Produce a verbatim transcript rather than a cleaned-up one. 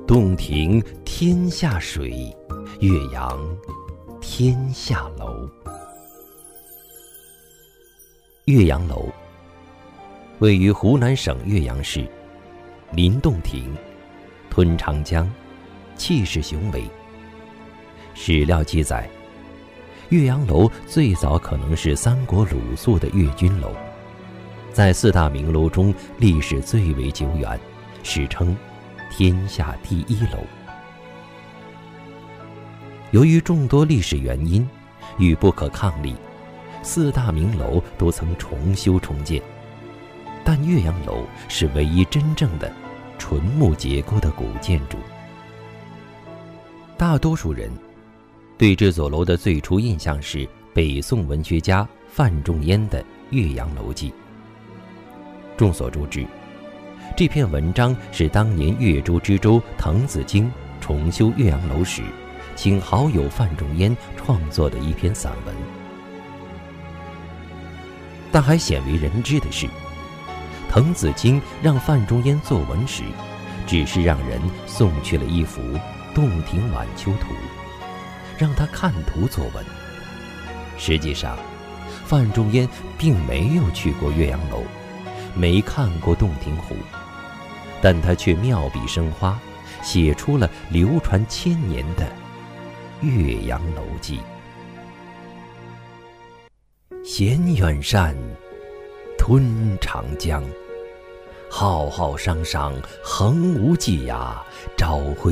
洞庭天下水，岳阳天下楼。岳阳楼位于湖南省岳阳市，临洞庭，吞长江，气势雄伟。史料记载，岳阳楼最早可能是三国鲁肃的岳军楼，在四大名楼中历史最为久远，史称天下第一楼。由于众多历史原因与不可抗力，四大名楼都曾重修重建，但岳阳楼是唯一真正的纯木结构的古建筑。大多数人对这座楼的最初印象是北宋文学家范仲淹的《岳阳楼记》。众所周知，这篇文章是当年岳州知州滕子京重修岳阳楼时，请好友范仲淹创作的一篇散文。但还鲜为人知的是，滕子京让范仲淹作文时，只是让人送去了一幅《洞庭晚秋图》，让他看图作文。实际上，范仲淹并没有去过岳阳楼，没看过洞庭湖，但他却妙笔生花，写出了流传千年的《岳阳楼记》。衔远山，吞长江，浩浩汤汤，横无际涯，朝晖